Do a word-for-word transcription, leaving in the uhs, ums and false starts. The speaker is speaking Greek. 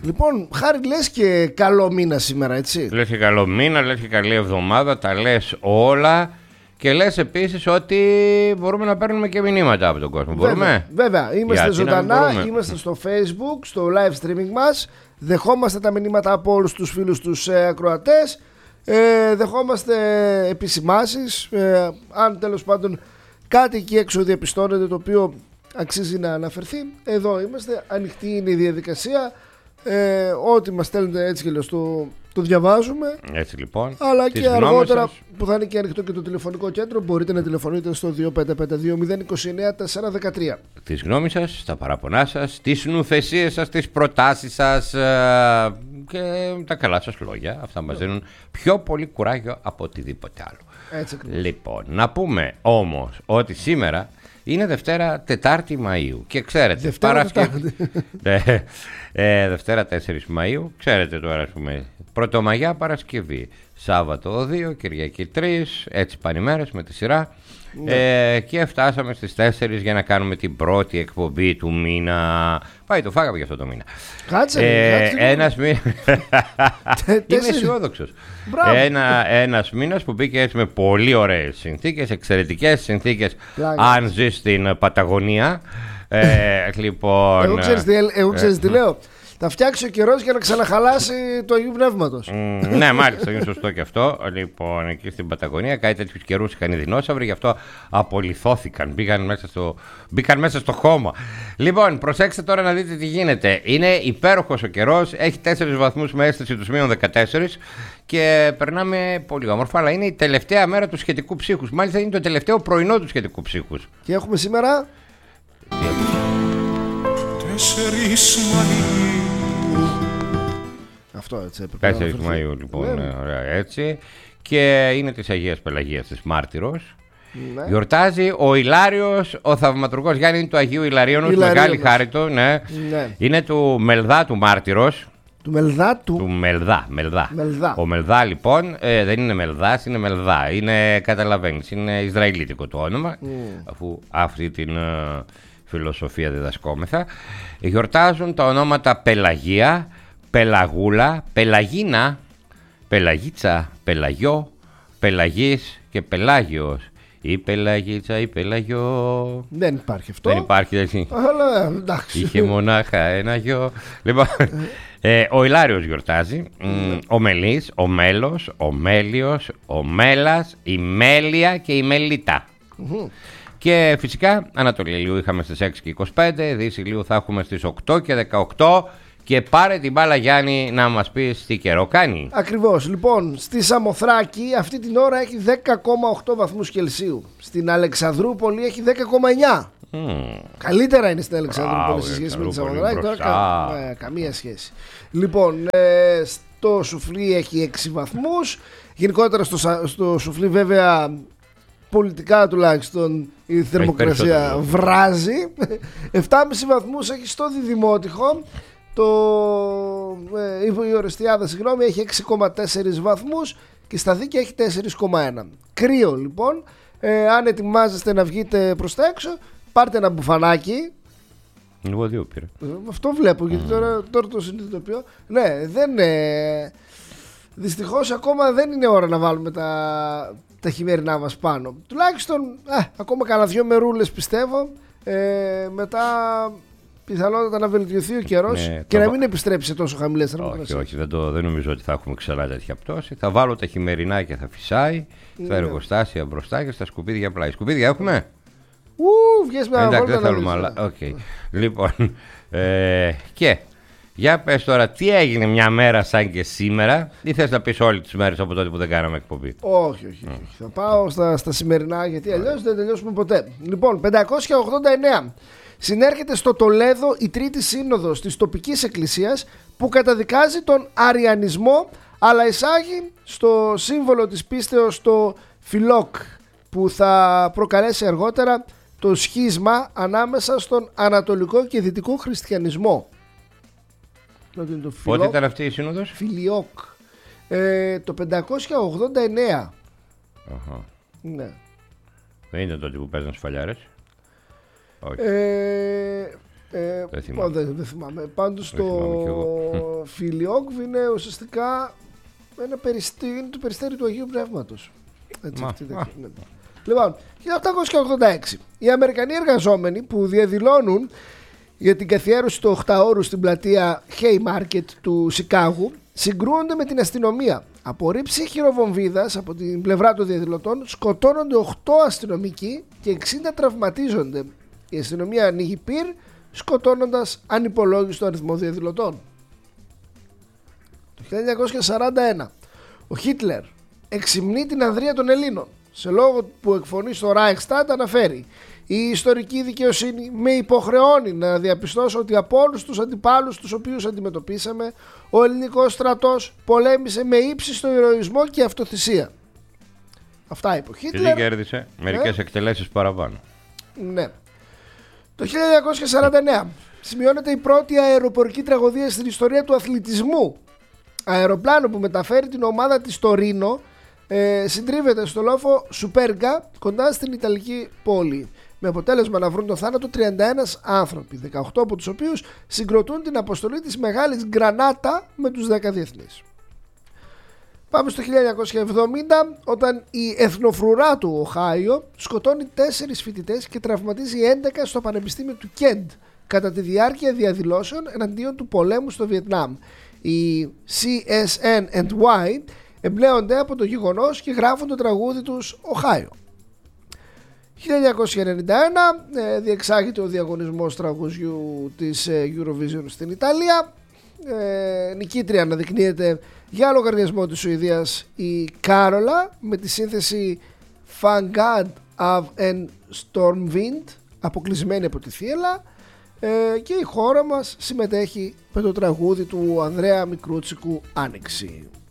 Λοιπόν, Χάρη, λες και καλό μήνα σήμερα, έτσι. Λες και καλό μήνα, λες και καλή εβδομάδα, τα λες όλα. Και λες επίσης ότι μπορούμε να παίρνουμε και μηνύματα από τον κόσμο. Βέβαια, μπορούμε. Βέβαια, είμαστε Γιατί ζωντανά, είμαστε στο Facebook, στο live streaming μας. Δεχόμαστε τα μηνύματα από όλους τους φίλους τους ε, ακροατές. Ε, δεχόμαστε επισημάσεις. Ε, αν τέλος πάντων κάτι εκεί έξω διαπιστώνεται το οποίο αξίζει να αναφερθεί, εδώ είμαστε. Ανοιχτή είναι η διαδικασία. Ε, ό,τι μας στέλνετε έτσι και λέω το, το διαβάζουμε. Έτσι λοιπόν. Αλλά και αργότερα σας. που θα είναι και ανοιχτό και το τηλεφωνικό κέντρο, μπορείτε να τηλεφωνείτε στο δύο πέντε πέντε δύο μηδέν δύο εννιά τέσσερα ένα τρία. Τις γνώμες σας, τα παράπονά σας, τις νουθεσίες σας, τις προτάσεις σας ε, και τα καλά σας λόγια. Αυτά μας δίνουν πιο πολύ κουράγιο από οτιδήποτε άλλο. Έτσι ακριβώς. Λοιπόν, να πούμε όμως ότι σήμερα είναι Δευτέρα Τετάρτη Μαΐου και ξέρετε, Δευτέρα Παρασκευή. ε, ε, Δευτέρα τέσσερις Μαΐου, ξέρετε τώρα, ας πούμε, Πρωτομαγιά Παρασκευή, Σάββατο δύο, Κυριακή τρεις, έτσι πάνε οι μέρες με τη σειρά. Ναι. Ε, και φτάσαμε στις τέσσερις για να κάνουμε την πρώτη εκπομπή του μήνα. Πάει, το φάγαμε για αυτό το μήνα. Κάτσε, ε, κάτσε. Ένας μήνας. Είμαι αισιόδοξος. Ένα, ένας μήνας που μπήκε έτσι με πολύ ωραίες συνθήκες, εξαιρετικές συνθήκες. Πλάγια. Αν ζεις στην Παταγωνία. ε, λοιπόν, εγώ ξέρεις τι, εγώ ξέρεις τι λέω. Θα φτιάξει ο καιρός για να ξαναχαλάσει το Αγίου Πνεύματος. Mm, ναι, μάλιστα, είναι σωστό και αυτό. Λοιπόν, εκεί στην Παταγωνία, κάτι τέτοιους καιρούς είχαν οι δεινόσαυροι, γι' αυτό απολυθώθηκαν. Μπήκαν μέσα στο, μπήκαν μέσα στο χώμα. Λοιπόν, προσέξτε τώρα να δείτε τι γίνεται. Είναι υπέροχος ο καιρός, έχει τέσσερις βαθμούς με αίσθηση τους μείον δεκατέσσερα και περνάμε πολύ όμορφα, αλλά είναι η τελευταία μέρα του σχετικού ψύχους. Μάλιστα, είναι το τελευταίο πρωινό του σχετικού ψύχους. Και έχουμε σήμερα. Τέσσερις Μαΐου. Αυτό έτσι έπρεπε. τέσσερις Μαΐου λοιπόν, ναι. Ωραία, έτσι. Και είναι της Αγίας Πελαγίας της Μάρτυρος. Ναι. Γιορτάζει ο Ηλάριος, ο θαυματουργός Γιάννη του Αγίου Ηλαρίωνος, μεγάλη χάρη του, ναι. Ναι. Είναι του Μελδά του Μάρτυρος. Του Μελδά του. Του Μελδά, Μελδά. Μελδά. Ο Μελδά λοιπόν ε, δεν είναι Μελδάς, είναι Μελδά. Είναι, καταλαβαίνεις, είναι Ισραηλίτικο το όνομα, mm. αφού αυτή την ε, φιλοσοφία διδασκόμεθα. Γιορτάζουν τα ονόματα Πελαγία, Πελαγούλα, Πελαγίνα, Πελαγίτσα, Πελαγιό, Πελαγής και Πελάγιος. Η Πελαγίτσα, η Πελαγιό. Δεν υπάρχει αυτό. Δεν υπάρχει, δεν... Αλλά εντάξει. Είχε μονάχα ένα γιο. Λοιπόν, ε, ο Ηλάριος γιορτάζει, mm. ο Μελής, ο Μέλος, ο Μέλιος, ο Μέλας, η Μέλια και η Μελίτα. Mm-hmm. Και φυσικά Ανατολή Ηλίου είχαμε στις έξι και είκοσι πέντε, Δύση Ηλίου θα έχουμε στις οκτώ και δεκαοκτώ. Και πάρε την μπάλα, Γιάννη, να μας πεις τι καιρό κάνει. Ακριβώς. Λοιπόν, στη Σαμοθράκη αυτή την ώρα έχει δέκα κόμμα οκτώ βαθμούς Κελσίου. Στην Αλεξανδρούπολη έχει δέκα κόμμα εννιά. Mm. Καλύτερα είναι στην Αλεξανδρούπολη σε σχέση με τη Σαμοθράκη. Τώρα κα, ε, καμία σχέση. Λοιπόν, ε, στο Σουφλί έχει έξι βαθμούς. Γενικότερα στο, στο Σουφλί βέβαια, πολιτικά τουλάχιστον, η θερμοκρασία βράζει. επτά κόμμα πέντε βαθμούς έχει στο Διδημότυχο. Το, ε, η Ορεστιάδα, συγγνώμη, έχει έξι κόμμα τέσσερα βαθμούς και στα Δίκαια έχει τέσσερα κόμμα ένα. Κρύο λοιπόν. ε, Αν ετοιμάζεστε να βγείτε προς τα έξω, πάρτε ένα μπουφανάκι. Εγώ δύο πήρα. ε, Αυτό βλέπω, γιατί τώρα, τώρα το συνειδητοποιώ. Ναι, δεν ε, δυστυχώς ακόμα δεν είναι ώρα να βάλουμε τα, τα χειμερινά μας πάνω. Τουλάχιστον ε, ακόμα κάνα δυο μερούλες πιστεύω. ε, Μετά πιθανότατα να βελτιωθεί ο καιρός, ναι, και να μην επιστρέψει σε τόσο χαμηλές θερμοκρασίες. Όχι, όχι, δεν, το, δεν νομίζω ότι θα έχουμε ξανά τέτοια πτώση. Θα βάλω τα χειμερινά και θα φυσάει, ναι, στα εργοστάσια μπροστά και στα σκουπίδια πλάι. Σκουπίδια έχουμε? Ου, βγες με εντάξει, δεν θέλουμε άλλα. Okay. Λοιπόν, ε, και για πες τώρα, τι έγινε μια μέρα σαν και σήμερα, ή θες να πεις όλες τις μέρες από τότε που δεν κάναμε εκπομπή? Όχι, όχι, όχι. Mm. Θα πάω στα, στα σημερινά, γιατί αλλιώς δεν τελειώσουμε ποτέ. Λοιπόν, πεντακόσια ογδόντα εννέα. Συνέρχεται στο Τολέδο η τρίτη σύνοδος της τοπικής εκκλησίας που καταδικάζει τον αριανισμό, αλλά εισάγει στο σύμβολο της πίστεως το Φιλόκ, που θα προκαλέσει αργότερα το σχίσμα ανάμεσα στον ανατολικό και δυτικό χριστιανισμό. Πότε ήταν αυτή η σύνοδος? Φιλιόκ. Ε, το πεντακόσια ογδόντα εννέα. Αχα. Ναι. Δεν είναι τότε που παίζαν σφαλιάρες? Ε, Ε, δεν, θυμάμαι. δεν, δεν θυμάμαι. Πάντως δεν το Φιλιόκβ είναι ουσιαστικά ένα περιστέρι, το περιστέρι του Αγίου Πνεύματος. Έτσι, μα, αυτή, μα. ναι. Λοιπόν, χίλια οκτακόσια ογδόντα έξι. Οι Αμερικανοί εργαζόμενοι που διαδηλώνουν για την καθιέρωση του οχταώρου στην πλατεία Haymarket του Σικάγου συγκρούονται με την αστυνομία. Από ρήψη χειροβομβίδας από την πλευρά των διαδηλωτών σκοτώνονται οκτώ αστυνομικοί και εξήντα τραυματίζονται. Η αστυνομία ανοίγει πυρ, σκοτώνοντας ανυπολόγιστο αριθμό διαδηλωτών. Το χίλια εννιακόσια σαράντα ένα ο Χίτλερ εξυμνεί την ανδρεία των Ελλήνων. Σε λόγο που εκφωνεί στο Reichstag αναφέρει: η ιστορική δικαιοσύνη με υποχρεώνει να διαπιστώσω ότι από όλους τους αντιπάλους τους οποίους αντιμετωπίσαμε, ο ελληνικός στρατός πολέμησε με ύψιστο ηρωισμό και αυτοθυσία. Αυτά είπε ο Χίτλερ. Και δεν κέρδισε μερικές ε? εκτελέσεις παραπάνω. Ναι. Το χίλια εννιακόσια σαράντα εννέα σημειώνεται η πρώτη αεροπορική τραγωδία στην ιστορία του αθλητισμού. Αεροπλάνο που μεταφέρει την ομάδα της στο Ρήνο ε, συντρίβεται στο λόφο Σουπέργκα κοντά στην Ιταλική πόλη, με αποτέλεσμα να βρουν το θάνατο τριάντα ένα άνθρωποι, δεκαοκτώ από τους οποίους συγκροτούν την αποστολή της Μεγάλης Γκρανάτα με τους δέκα διεθνείς. Πάμε στο χίλια εννιακόσια εβδομήντα, όταν η εθνοφρουρά του Οχάιο σκοτώνει τέσσερις φοιτητές και τραυματίζει έντεκα στο Πανεπιστήμιο του Κέντ κατά τη διάρκεια διαδηλώσεων εναντίον του πολέμου στο Βιετνάμ. Οι σι ες εν εντ γουάι εμπλέονται από το γεγονός και γράφουν το τραγούδι τους Οχάιο. χίλια εννιακόσια ενενήντα ένα ε, διεξάγεται ο διαγωνισμός τραγουδιού της ε, Eurovision στην Ιταλία. Ε, νικήτρια αναδεικνύεται για λογαριασμό της Σουηδίας η Κάρολα με τη σύνθεση Fangad av en Stormwind, αποκλεισμένη από τη θύελλα, ε, και η χώρα μας συμμετέχει με το τραγούδι του Ανδρέα Μικρούτσικου Άνοιξη.